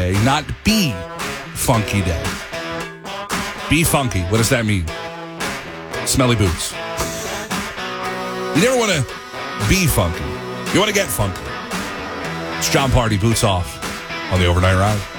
day, not be funky day. Be funky. What does that mean? Smelly boots. You never want to be funky. You want to get funky. It's John Party, Boots Off on the Overnight Ride.